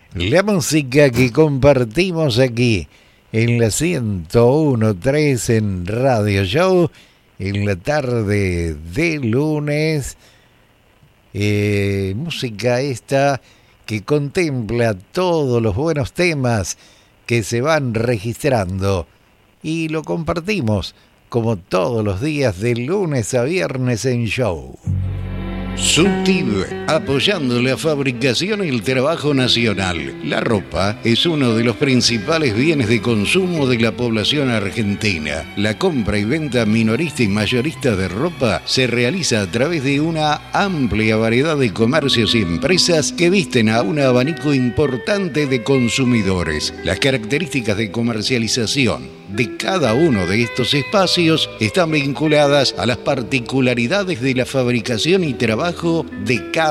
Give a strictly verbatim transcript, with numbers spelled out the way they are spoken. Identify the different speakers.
Speaker 1: La música que compartimos aquí en la ciento uno punto tres en Radio Show en la tarde de lunes. Eh, música esta que contempla todos los buenos temas que se van registrando y lo compartimos como todos los días de lunes a viernes en Show.
Speaker 2: Sutil, apoyando la fabricación y el trabajo nacional. La ropa es uno de los principales bienes de consumo de la población argentina. La compra y venta minorista y mayorista de ropa se realiza a través de una amplia variedad de comercios y empresas que visten a un abanico importante de consumidores. Las características de comercialización de cada uno de estos espacios están vinculadas a las particularidades de la fabricación y trabajo de cada